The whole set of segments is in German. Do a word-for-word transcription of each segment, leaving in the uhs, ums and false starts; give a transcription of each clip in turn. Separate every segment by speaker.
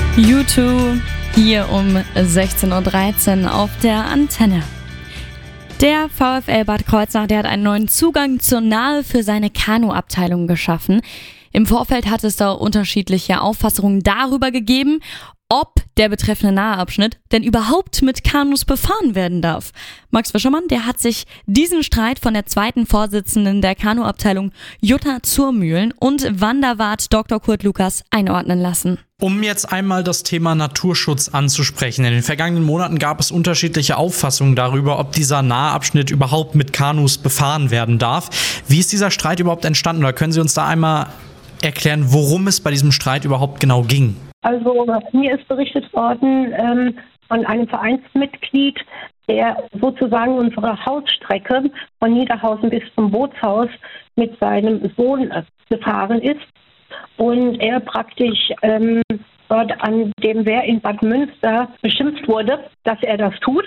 Speaker 1: U zwei hier um sechzehn Uhr dreizehn auf der Antenne. Der VfL Bad Kreuznach, der hat einen neuen Zugang zur Nahe für seine Kanuabteilung geschaffen. Im Vorfeld hat es da unterschiedliche Auffassungen darüber gegeben, ob der betreffende Naheabschnitt denn überhaupt mit Kanus befahren werden darf. Max Fischermann, der hat sich diesen Streit von der zweiten Vorsitzenden der Kanuabteilung Jutta Zurmühlen und Wanderwart Doktor Kurt Lukas einordnen lassen.
Speaker 2: Um jetzt einmal das Thema Naturschutz anzusprechen. In den vergangenen Monaten gab es unterschiedliche Auffassungen darüber, ob dieser Nahabschnitt überhaupt mit Kanus befahren werden darf. Wie ist dieser Streit überhaupt entstanden? Oder können Sie uns da einmal erklären, worum es bei diesem Streit überhaupt genau ging?
Speaker 3: Also mir ist berichtet worden ähm, von einem Vereinsmitglied, der sozusagen unsere Hausstrecke von Niederhausen bis zum Bootshaus mit seinem Sohn gefahren ist und er praktisch ähm, dort an dem Wehr in Bad Münster beschimpft wurde, dass er das tut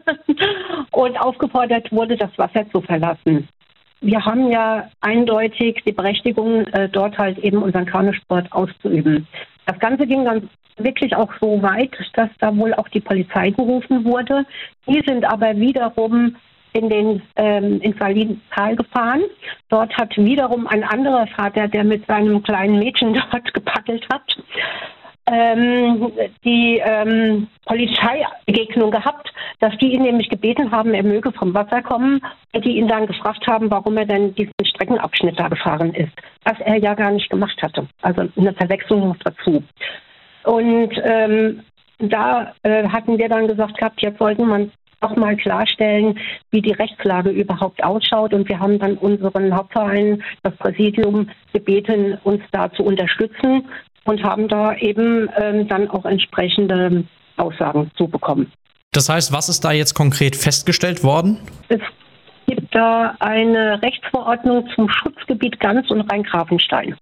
Speaker 3: und aufgefordert wurde, das Wasser zu verlassen. Wir haben ja eindeutig die Berechtigung, äh, dort halt eben unseren Kanusport auszuüben. Das Ganze ging dann wirklich auch so weit, dass da wohl auch die Polizei gerufen wurde. Die sind aber wiederum in den ähm, ins Salintal gefahren. Dort hat wiederum ein anderer Vater, der mit seinem kleinen Mädchen dort gepaddelt hat, ähm, die ähm, Polizeibegegnung gehabt, dass die ihn nämlich gebeten haben, er möge vom Wasser kommen und die ihn dann gefragt haben, warum er denn diesen Streckenabschnitt da gefahren ist, was er ja gar nicht gemacht hatte. Also eine Verwechslung noch dazu. Und ähm, da äh, hatten wir dann gesagt gehabt, jetzt sollten wir auch mal klarstellen, wie die Rechtslage überhaupt ausschaut. Und wir haben dann unseren Hauptverein, das Präsidium, gebeten, uns da zu unterstützen und haben da eben ähm, dann auch entsprechende Aussagen zu bekommen.
Speaker 2: Das heißt, was ist da jetzt konkret festgestellt worden?
Speaker 3: Es gibt da eine Rechtsverordnung zum Schutzgebiet Gans und Rheingrafenstein.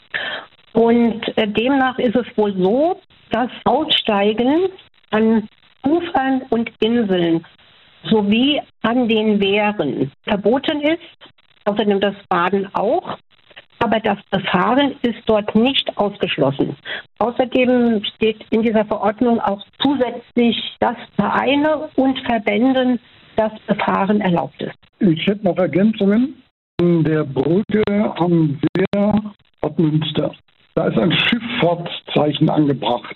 Speaker 3: Und äh, demnach ist es wohl so, dass Aussteigen an Ufern und Inseln sowie an den Wehren verboten ist, außerdem das Baden auch, aber das Befahren ist dort nicht ausgeschlossen. Außerdem steht in dieser Verordnung auch zusätzlich, dass Vereine und Verbänden das Befahren erlaubt ist.
Speaker 4: Ich hätte noch Ergänzungen. An der Brücke am Wehr Bad Münster. Da ist ein Schifffahrtszeichen angebracht.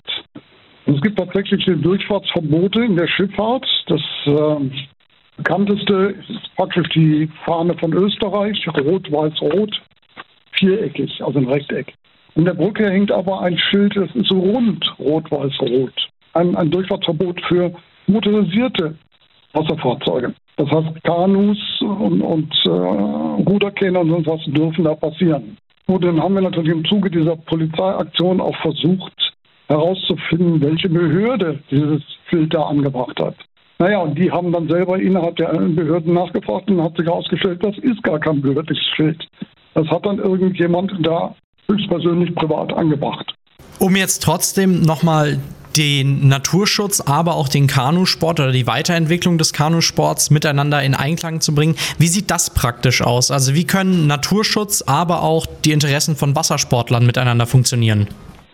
Speaker 4: Es gibt tatsächlich Durchfahrtsverbote in der Schifffahrt. Das äh, bekannteste ist praktisch die Fahne von Österreich, rot-weiß-rot, viereckig, also ein Rechteck. An der Brücke hängt aber ein Schild, das ist so rund, rot-weiß-rot. Ein, ein Durchfahrtsverbot für motorisierte Wasserfahrzeuge. Das heißt, Kanus und, und äh, Ruderkähne und sonst was dürfen da passieren. Und dann haben wir natürlich im Zuge dieser Polizeiaktion auch versucht, herauszufinden, welche Behörde dieses Filter angebracht hat. Naja, und die haben dann selber innerhalb der Behörden nachgefragt und hat sich herausgestellt, das ist gar kein behördliches Schild. Das hat dann irgendjemand da höchstpersönlich privat angebracht.
Speaker 2: Um jetzt trotzdem nochmal den Naturschutz, aber auch den Kanusport oder die Weiterentwicklung des Kanusports miteinander in Einklang zu bringen, wie sieht das praktisch aus? Also wie können Naturschutz, aber auch die Interessen von Wassersportlern miteinander funktionieren?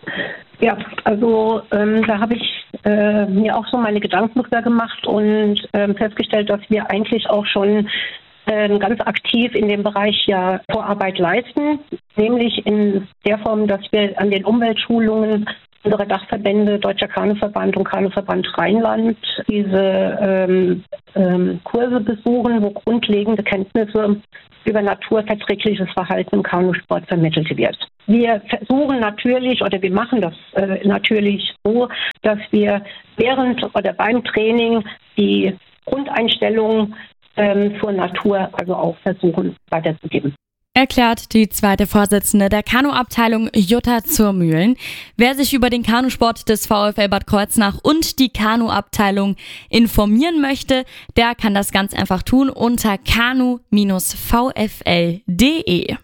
Speaker 3: Ja, also ähm, da habe ich äh, mir auch so meine Gedanken drüber gemacht und ähm, festgestellt, dass wir eigentlich auch schon äh, ganz aktiv in dem Bereich ja Vorarbeit leisten, nämlich in der Form, dass wir an den Umweltschulungen unsere Dachverbände Deutscher Kanuverband und Kanuverband Rheinland diese ähm, ähm, Kurse besuchen, wo grundlegende Kenntnisse über naturverträgliches Verhalten im Kanusport vermittelt wird. Wir versuchen natürlich, oder wir machen das äh, natürlich so, dass wir während oder beim Training die Grundeinstellung ähm, zur Natur also auch versuchen weiterzugeben.
Speaker 1: Erklärt die zweite Vorsitzende der Kanuabteilung Jutta Zurmühlen. Wer sich über den Kanusport des VfL Bad Kreuznach und die Kanuabteilung informieren möchte, der kann das ganz einfach tun unter kanu Bindestrich v f l punkt d e.